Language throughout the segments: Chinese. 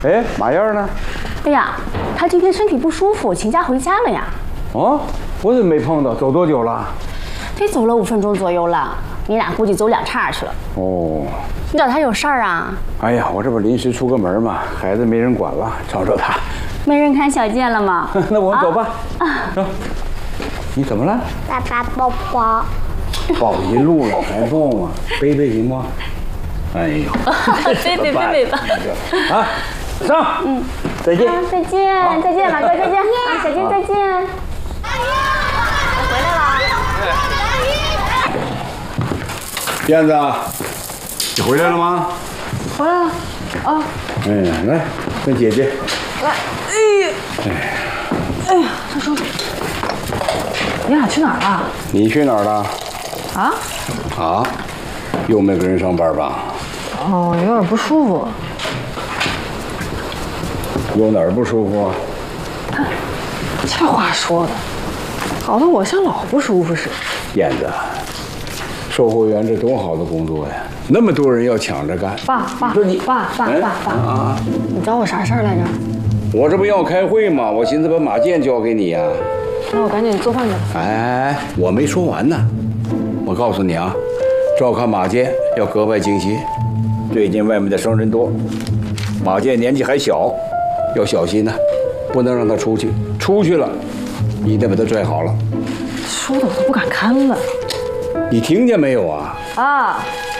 哎，马燕呢？ 哎呀，她今天身体不舒服，请假回家了呀。 哦，我怎么没碰到？走多久了？ 得走了5分钟左右了。你俩估计走2岔去了。 哦， 你找她有事儿啊？ 哎呀，我这不临时出个门嘛，孩子没人管了，找找他。 没人看小健了吗？ 那我们走吧。走。你怎么了？ 爸爸抱抱。 抱一路了还抱吗？背背行吗？哎呦， 背吧。 啊，上。再见。 再见，再见，马哥，再见。小健再见。回来了。 燕子，你回来了吗？ 回来了。啊。 哎，来，跟姐姐。 来。哎呀，大叔，你俩去哪儿了？ 你去哪儿了？ 啊？ 啊？又没跟人上班吧？ 哦，有点不舒服。 有哪儿不舒服啊？ 这话说的，搞得我像老不舒服似的。 燕子，售货员这多好的工作呀，那么多人要抢着干。 爸， 说你爸，你找我啥事儿来着？ 我这不要开会吗？我寻思把马健交给你呀。 那我赶紧做饭去。 哎，我没说完呢。我告诉你啊，照看马健要格外精细。最近外面的生人多，马健年纪还小，要小心呐，不能让他出去。出去了，你得把他拽好了。 说的我都不敢看了。 你听见没有啊？ 啊。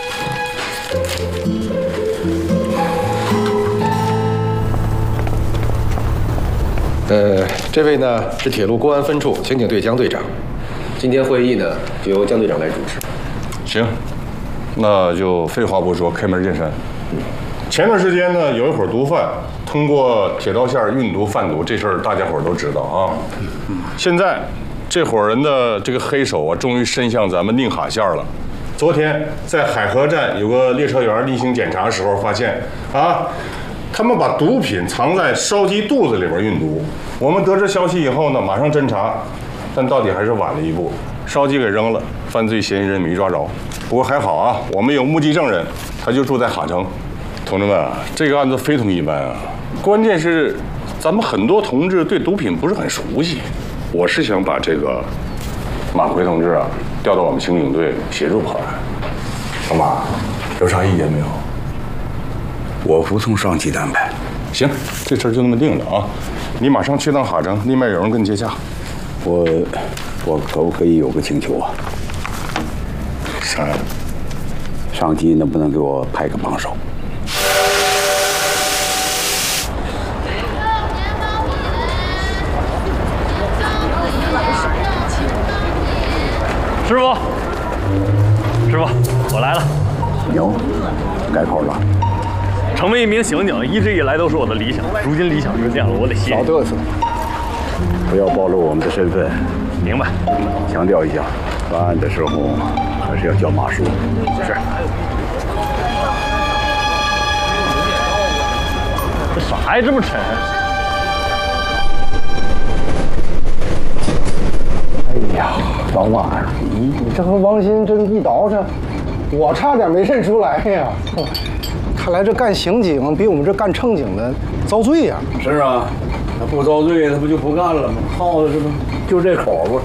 这位呢是铁路公安分处刑警队江队长，今天会议呢就由江队长来主持。 行，那就废话不说，开门见山。前段时间呢，有一伙毒贩通过铁道线运毒贩毒这事儿，大家伙都知道啊。现在这伙人的这个黑手啊，终于伸向咱们宁海线了。昨天在海河站有个列车员例行检查的时候发现啊。他们把毒品藏在烧鸡肚子里边运毒。我们得知消息以后呢，马上侦查，但到底还是晚了一步，烧鸡给扔了，犯罪嫌疑人没抓着。不过还好啊，我们有目击证人，他就住在哈城。同志们啊，这个案子非同一般啊！关键是咱们很多同志对毒品不是很熟悉。我是想把这个马奎同志啊调到我们刑警队协助破案。老马，有啥意见没有？ 我服从上级的安排。 行，这事儿就那么定了啊！你马上去趟哈城，那边有人跟你接洽。 我可不可以有个请求啊？ 啥呀？ 上级能不能给我派个帮手？ 师傅，我来了。 牛，改口了。 成为一名刑警，一直以来都是我的理想。如今理想实现了，我得谢谢。 少嘚瑟，不要暴露我们的身份。 明白。 强调一下，办案的时候还是要叫马叔。 是。这啥呀？这么沉？ 哎呀，老马，你这和王鑫真一倒饬，我差点没认出来呀。看来这干刑警比我们这干乘警的遭罪呀！ 是啊，他不遭罪，他不就不干了吗？耗子是不就这口不？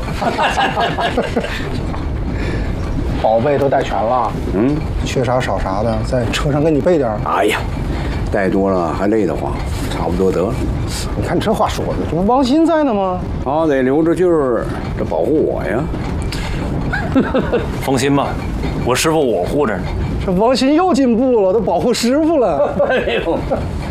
宝贝都带全了，缺啥少啥的，在车上给你备点。 哎呀，带多了还累得慌，差不多得了。 你看这话说的，这不王鑫在呢吗？ 他得留着劲儿，这保护我呀。 放心吧，我师傅我护着呢。 这王鑫又进步了，都保护师傅了。 哎呦！